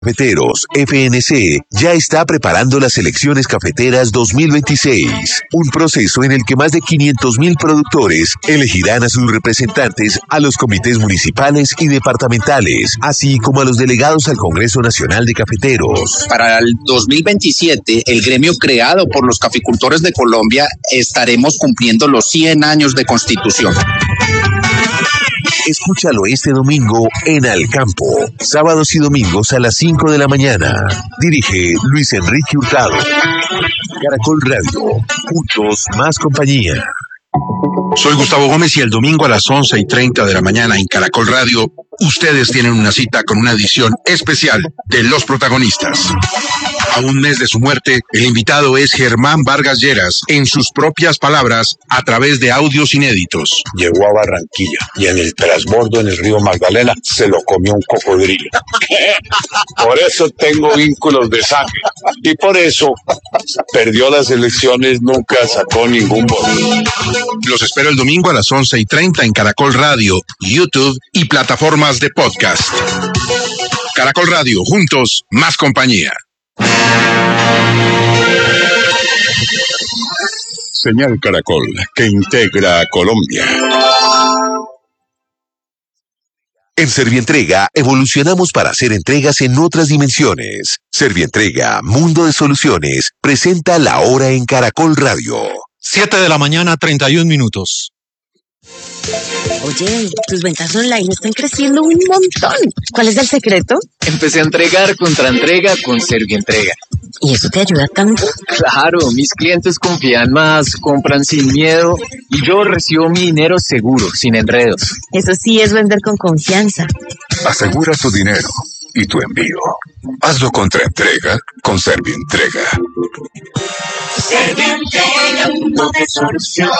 Cafeteros, FNC, ya está preparando las elecciones cafeteras 2026, un proceso en el que más de 500.000 productores elegirán a sus representantes a los comités municipales y departamentales, así como a los delegados al Congreso Nacional de Cafeteros. Para el 2027, el gremio creado por los caficultores de Colombia estaremos cumpliendo los 100 años de constitución. Escúchalo este domingo en Al Campo, sábados y domingos a las 5 de la mañana. Dirige Luis Enrique Hurtado. Caracol Radio, juntos más compañía. Soy Gustavo Gómez y el domingo a las 11:30 de la mañana en Caracol Radio, ustedes tienen una cita con una edición especial de Los Protagonistas. A un mes de su muerte, el invitado es Germán Vargas Lleras, en sus propias palabras, a través de audios inéditos. Llegó a Barranquilla y en el transbordo en el río Magdalena se lo comió un cocodrilo. Por eso tengo vínculos de sangre y por eso perdió las elecciones, nunca sacó ningún voto. Los espero el domingo a las 11:30 en Caracol Radio, YouTube y plataformas de podcast. Caracol Radio, juntos, más compañía. Señal Caracol, que integra a Colombia. En Servientrega evolucionamos para hacer entregas en otras dimensiones. Servientrega, Mundo de Soluciones, presenta La Hora en Caracol Radio. 7 de la mañana, 31 minutos. Oye, tus ventas online están creciendo un montón. ¿Cuál es el secreto? Empecé a entregar contraentrega con Servientrega. ¿Y eso te ayuda tanto? Claro, mis clientes confían más, compran sin miedo y yo recibo mi dinero seguro, sin enredos. Eso sí es vender con confianza. Asegura tu dinero y tu envío. Hazlo contraentrega con Servientrega. Servientrega, mundo de soluciones.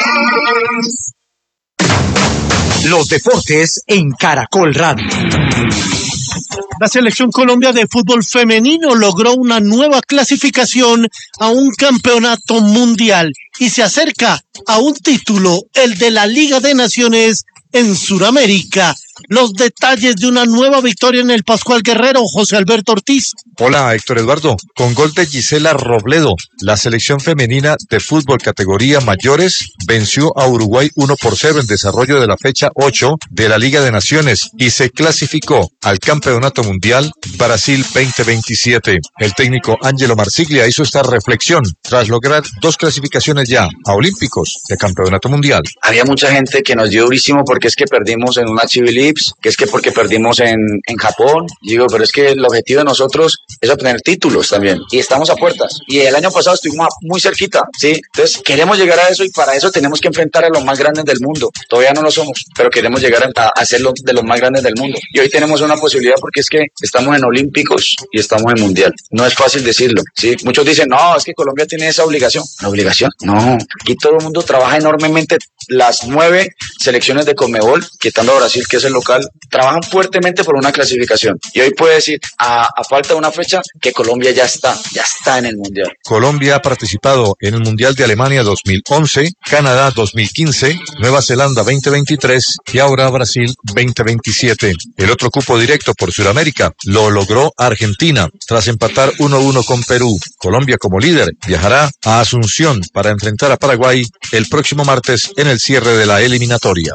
Los deportes en Caracol Radio. La Selección Colombia de fútbol femenino logró una nueva clasificación a un campeonato mundial y se acerca a un título, el de la Liga de Naciones en Sudamérica. Los detalles de una nueva victoria en el Pascual Guerrero, José Alberto Ortiz. Hola, Héctor Eduardo. Con gol de Gisela Robledo, la selección femenina de fútbol categoría mayores venció a Uruguay 1-0 en desarrollo de la fecha 8 de la Liga de Naciones y se clasificó al Campeonato Mundial Brasil 2027. El técnico Ángelo Marsiglia hizo esta reflexión tras lograr 2 clasificaciones ya a Olímpicos de Campeonato Mundial. Había mucha gente que nos dio durísimo porque es que perdimos en una Chivili, que es que porque perdimos en Japón. Digo, pero es que el objetivo de nosotros es obtener títulos también y estamos a puertas y el año pasado estuvimos muy cerquita, ¿sí? Entonces queremos llegar a eso y para eso tenemos que enfrentar a los más grandes del mundo. Todavía no lo somos, pero queremos llegar a ser de los más grandes del mundo y hoy tenemos una posibilidad porque es que estamos en Olímpicos y estamos en Mundial. No es fácil decirlo, ¿sí? Muchos dicen, no, es que Colombia tiene esa obligación. ¿La obligación? No, aquí todo el mundo trabaja enormemente. Las 9 selecciones de Conmebol, quitando a Brasil, que es el local, trabajan fuertemente por una clasificación. Y hoy puede decir, a falta de una fecha, que Colombia ya está en el Mundial. Colombia ha participado en el Mundial de Alemania 2011, Canadá 2015, Nueva Zelanda 2023 y ahora Brasil 2027. El otro cupo directo por Sudamérica lo logró Argentina tras empatar 1-1 con Perú. Colombia como líder viajará a Asunción para enfrentar a Paraguay el próximo martes en el cierre de la eliminatoria.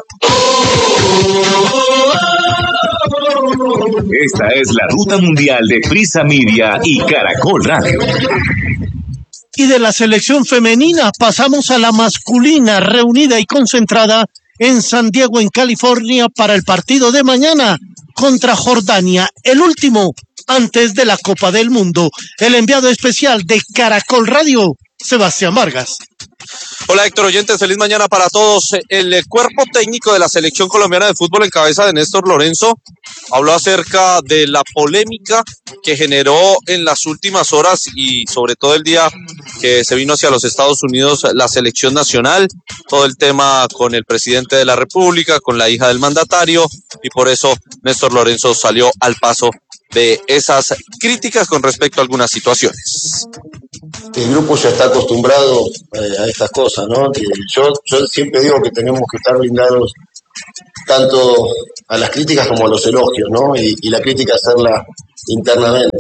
Esta es la ruta mundial de Prisa Media y Caracol Radio. Y de la selección femenina pasamos a la masculina, reunida y concentrada en San Diego, en California, para el partido de mañana contra Jordania, el último antes de la Copa del Mundo. El enviado especial de Caracol Radio, Sebastián Vargas. Hola Héctor, oyentes, feliz mañana para todos. El cuerpo técnico de la selección colombiana de fútbol en cabeza de Néstor Lorenzo habló acerca de la polémica que generó en las últimas horas y sobre todo el día que se vino hacia los Estados Unidos la selección nacional, todo el tema con el presidente de la República, con la hija del mandatario, y por eso Néstor Lorenzo salió al paso de esas críticas con respecto a algunas situaciones. El grupo ya está acostumbrado a estas cosas, ¿no? Yo siempre digo que tenemos que estar blindados tanto a las críticas como a los elogios, ¿no? Y la crítica hacerla internamente.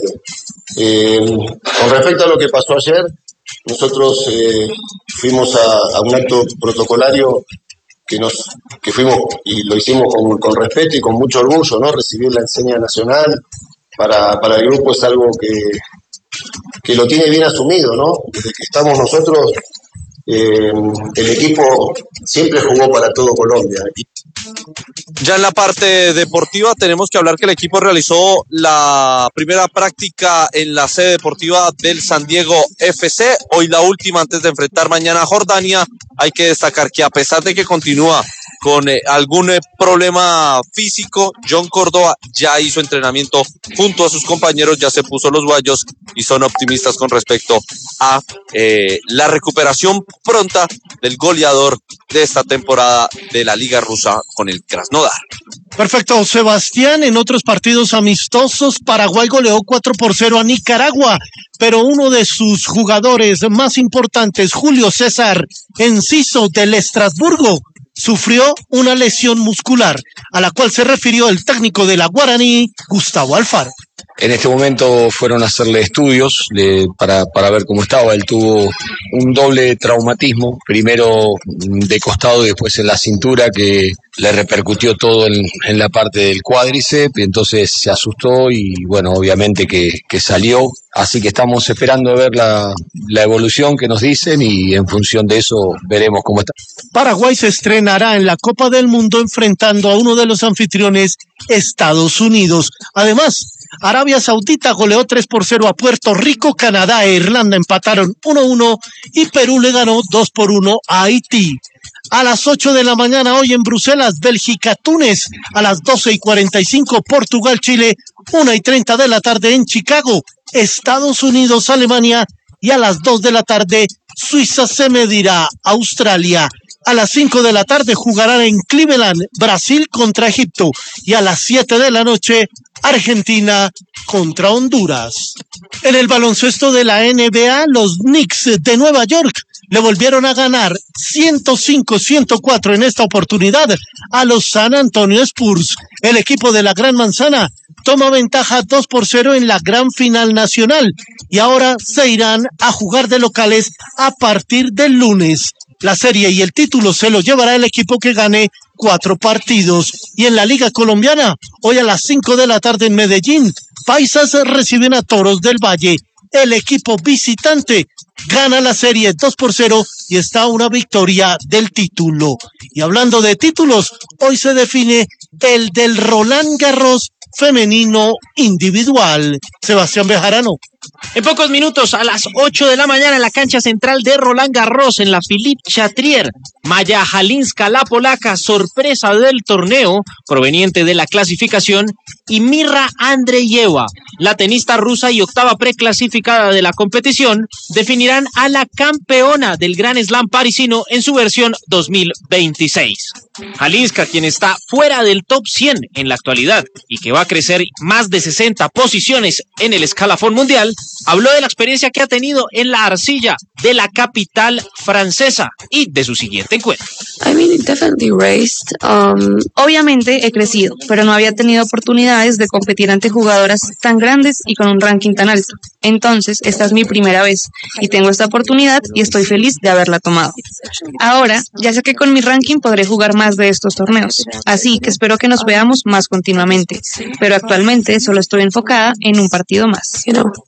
Con respecto a lo que pasó ayer, nosotros fuimos a un acto protocolario que fuimos y lo hicimos con respeto y con mucho orgullo, ¿no? Recibir la enseña nacional para el grupo es algo que lo tiene bien asumido, ¿no? Desde que estamos nosotros, el equipo siempre jugó para todo Colombia. Ya en la parte deportiva tenemos que hablar que el equipo realizó la primera práctica en la sede deportiva del San Diego FC, hoy la última antes de enfrentar mañana a Jordania. Hay que destacar que a pesar de que continúa con algún problema físico, John Córdoba ya hizo entrenamiento junto a sus compañeros, ya se puso los guayos y son optimistas con respecto a la recuperación pronta del goleador de esta temporada de la Liga Rusa con el Krasnodar. Perfecto, Sebastián. En otros partidos amistosos, Paraguay goleó 4-0 a Nicaragua, pero uno de sus jugadores más importantes, Julio César Enciso del Estrasburgo, sufrió una lesión muscular, a la cual se refirió el técnico de la Guaraní, Gustavo Alfaro. En este momento fueron a hacerle estudios para ver cómo estaba. Él tuvo un doble traumatismo, primero de costado y después en la cintura, que le repercutió todo en la parte del cuádriceps, y entonces se asustó y bueno, obviamente que salió. Así que estamos esperando ver la evolución que nos dicen y en función de eso veremos cómo está. Paraguay se estrenará en la Copa del Mundo enfrentando a uno de los anfitriones, Estados Unidos. Además, Arabia Saudita goleó 3-0 a Puerto Rico, Canadá e Irlanda empataron 1-1 y Perú le ganó 2-1 a Haití. A las 8 de la mañana hoy en Bruselas, Bélgica, Túnez. A las 12:45, Portugal, Chile. 1:30 de la tarde en Chicago, Estados Unidos, Alemania. Y a las 2 de la tarde, Suiza se medirá a Australia. A las 5 de la tarde jugarán en Cleveland, Brasil contra Egipto. Y a las 7 de la noche, Argentina contra Honduras. En el baloncesto de la NBA, los Knicks de Nueva York le volvieron a ganar 105-104 en esta oportunidad a los San Antonio Spurs. El equipo de la Gran Manzana toma ventaja 2-0 en la gran final nacional y ahora se irán a jugar de locales a partir del lunes. La serie y el título se lo llevará el equipo que gane 4 partidos. Y en la Liga Colombiana, hoy a las 5 de la tarde en Medellín, Paisas reciben a Toros del Valle. El equipo visitante gana la serie 2-0 y está a una victoria del título. Y hablando de títulos, hoy se define el del Roland Garros femenino individual. Sebastián Bejarano. En pocos minutos, a las 8 de la mañana, en la cancha central de Roland Garros, en la Philippe Chatrier, Maya Halinska, la polaca, sorpresa del torneo, proveniente de la clasificación, y Mirra Andreyeva, la tenista rusa y octava preclasificada de la competición, definirán a la campeona del Grand Slam parisino en su versión 2026. Halinska, quien está fuera del top 100 en la actualidad y que va a crecer más de 60 posiciones en el escalafón mundial, habló de la experiencia que ha tenido en la arcilla de la capital francesa y de su siguiente encuentro. Obviamente he crecido, pero no había tenido oportunidades de competir ante jugadoras tan grandes y con un ranking tan alto. Entonces, esta es mi primera vez y tengo esta oportunidad y estoy feliz de haberla tomado. Ahora, ya sé que con mi ranking podré jugar más de estos torneos, así que espero que nos veamos más continuamente, pero actualmente solo estoy enfocada en un partido más.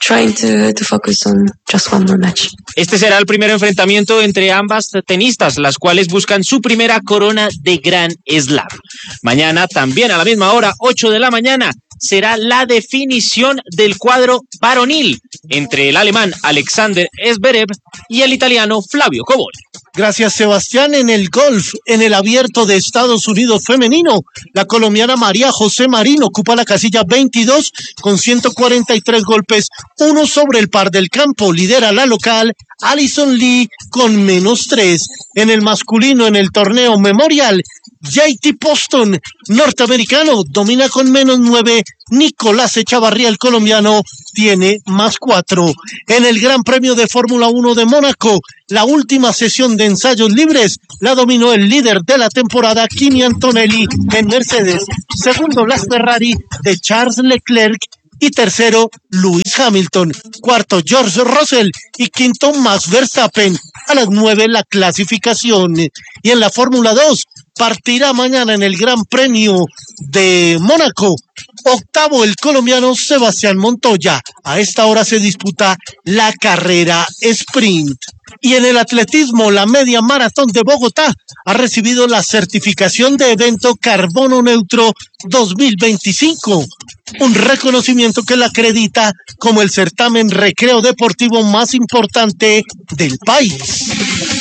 Este será el primer enfrentamiento entre ambas tenistas, las cuales buscan su primera corona de Grand Slam. Mañana, también a la misma hora, 8 de la mañana, será la definición del cuadro varonil entre el alemán Alexander Zverev y el italiano Flavio Cobolli. Gracias, Sebastián. En el golf, en el abierto de Estados Unidos femenino, la colombiana María José Marín ocupa la casilla 22 con 143 golpes, uno sobre el par del campo. Lidera la local Allison Lee con -3. En el masculino, en el torneo Memorial, JT Poston, norteamericano, domina con -9. Nicolás Echavarría, el colombiano, tiene +4. En el Gran Premio de Fórmula 1 de Mónaco, la última sesión de ensayos libres la dominó el líder de la temporada, Kimi Antonelli, en Mercedes. Segundo, las Ferrari de Charles Leclerc y tercero Lewis Hamilton, cuarto George Russell y quinto Max Verstappen. A las 9 la clasificación. Y en la Fórmula 2 partirá mañana en el Gran Premio de Mónaco. Octavo el colombiano Sebastián Montoya. A esta hora se disputa la carrera sprint. Y en el atletismo, la media maratón de Bogotá ha recibido la certificación de evento Carbono Neutro 2025, un reconocimiento que la acredita como el certamen recreo deportivo más importante del país.